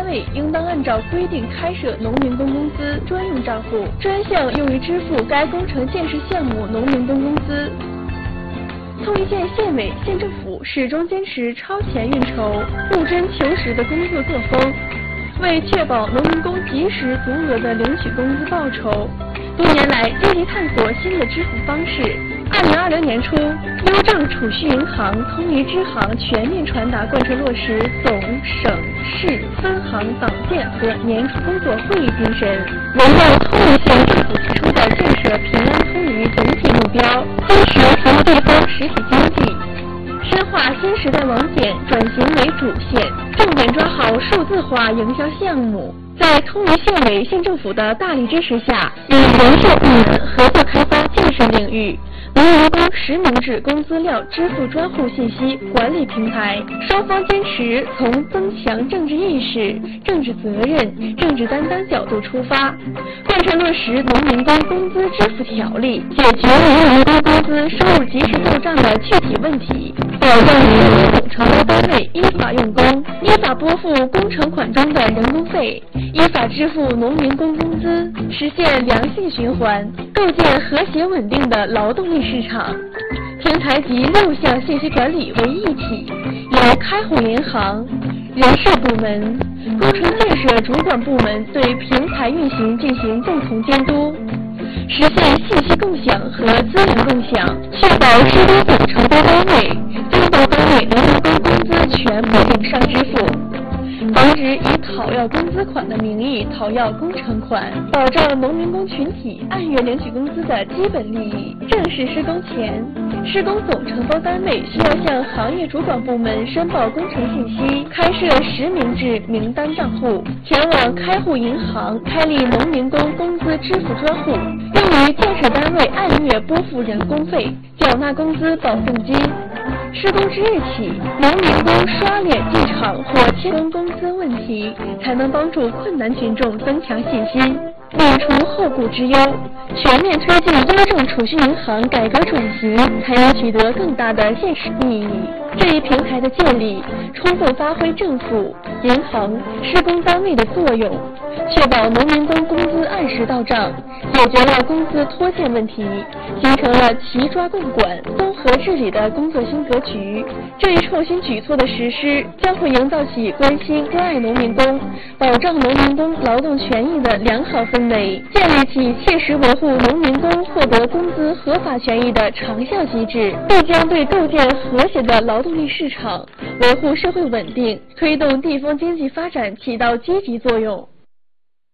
位应当按照规定开设农民工工资专用账户，专项用于支付该工程建设项目农民工工资。通一县县委、县政府始终坚持超前运筹、务真求实的工作作风，为确保农民工及时足额的领取工资报酬，多年来积极探索新的支付方式。2020年初，邮政储蓄银行通一支行全面传达贯彻落实总、省、市分行党建和年初工作会议精神，围绕通一县政府提出的建设平安通一总体目标，坚持服务地方实体经济，深化新时代网检转型为主线，重点抓好数字化营销项目。在通一县委、县政府的大力支持下，与人社部门合作开发建设领域农民工实名制工资料支付专户信息管理平台，双方坚持从增强政治意识、政治责任、政治担当角度出发，贯彻落实农民工工资支付条例，解决农民工工资收入及时到账的具体问题，保障施工总承包单位依法用工，依法拨付工程款中的人工费，依法支付农民工工资，实现良性循环，构建和谐稳定的劳动力市场。平台集6项信息管理为一体，由开户银行、人事部门、工程建设主管部门对平台运行进行共同监督，实现信息共享和资源共享，确保施工总承包单位、分包单位农民工工资全部领上支付，防止以讨要工资款的名义讨要工程款，保障农民工群体按月领取工资的基本利益。正式施工前，施工总承包单位需要向行业主管部门申报工程信息，开设实名制名单账户，前往开户银行开立农民工工资支付专户，用于建设单位按月拨付人工费、缴纳工资保证金。施工之日起，农民工刷脸进场或签工工资问题，才能帮助困难群众增强信心，免除后顾之忧。全面推进邮政储蓄银行改革转型，才能取得更大的现实意义。这一平台的建立，充分发挥政府、银行、施工单位的作用，确保农民工工资按时到账，解决了工资拖欠问题，形成了齐抓共管、综合治理的工作新格局。这一创新举措的实施，将会营造起关心关爱农民工、保障农民工劳动权益的良好氛围，建立起切实维护农民工获得工资合法权益的长效机制，必将对构建和谐的劳动力市场、维护社会稳定、推动地方经济发展起到积极作用。